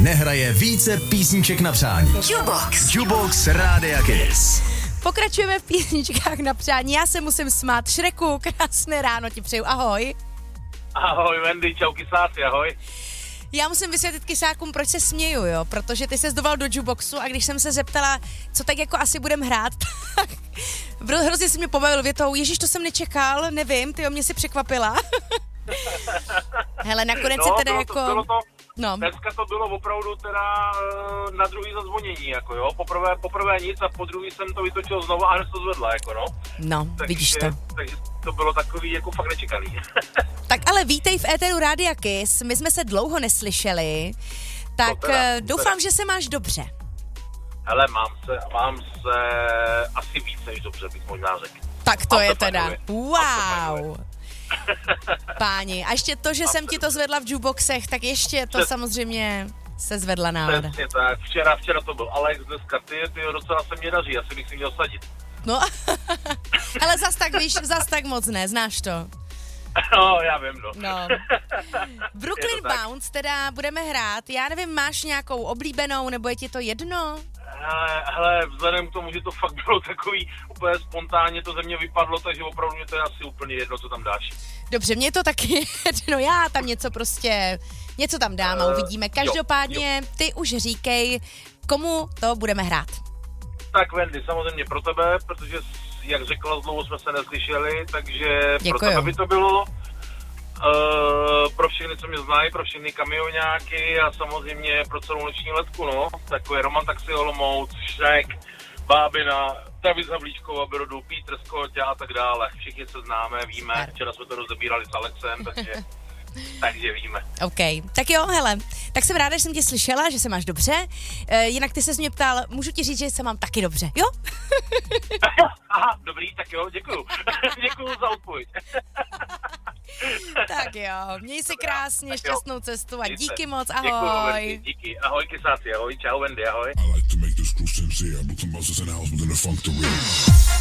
nehraje více písniček na přání. Jukebox Rádia Kiss. Pokračujeme v písničkách na přání. Já se musím smát. Šreku, krásné ráno ti přeju. Ahoj. Ahoj Wendy, čau kysáci, ahoj. Já musím vysvětlit kysákům, proč se směju, jo, protože ty ses doval do jukeboxu a když jsem se zeptala, co tak jako asi budem hrát, tak hrozně si mě pobavil větou, ježiš, to jsem nečekal, nevím, ty mě si překvapila. Hele, nakonec no, se teda bylo to, No. Dneska to bylo opravdu teda na druhý zazvonění, jako jo, poprvé nic a po druhý jsem to vytočil znovu a hned to zvedla, jako no. No, vidíš to. Takže to bylo takový jako fakt nečekaný. Tak ale vítej v éteru Rádia Kiss, my jsme se dlouho neslyšeli, tak doufám, že se máš dobře. Hele, mám se asi víc než dobře, bych možná řekl. Tak to je teda, wow. Páni, a ještě to, že jsem ti to zvedla v jukeboxech, tak ještě to samozřejmě se zvedla nálada. Přesně tak, včera to byl Alex, dneska ty docela se mě daří, asi bych si měl sadit. No, ale zas tak moc ne, znáš to. No, já vím, no. Brooklyn Bounce teda budeme hrát, já nevím, máš nějakou oblíbenou, nebo je ti to jedno? Hele, vzhledem k tomu, že to fakt bylo takový úplně spontánně, to ze mě vypadlo, takže opravdu mě to je asi úplně jedno, co tam dáš. Dobře, mě to taky jedno, já tam něco tam dám a uvidíme. Každopádně ty už říkej, komu to budeme hrát. Tak Wendy, samozřejmě pro tebe, protože jak řekla, dlouho jsme se neslyšeli, takže děkuju. Pro tebe by to bylo. Pro všechny, co mě znají, pro všechny kamioňáky a samozřejmě pro celou noční letku, no. Takové Roman Taxi Olomouc, Šrek, Bábina, Travis Havlíčková, Brodu, Petr Scott a tak dále. Všichni se známe, víme, včera jsme to rozebírali s Alexem, takže víme. OK, tak jo, hele, tak jsem ráda, že jsem tě slyšela, že se máš dobře, jinak ty ses mě ptal, můžu ti říct, že se mám taky dobře, jo? Aha, dobrý, tak jo, děkuju. Děkuju za odpověď. Tak jo, měj si krásně, šťastnou cestu a díky moc, ahoj. Děkuju, Wendy, díky, ahoj kysáci, ahoj, čau Wendy, ahoj.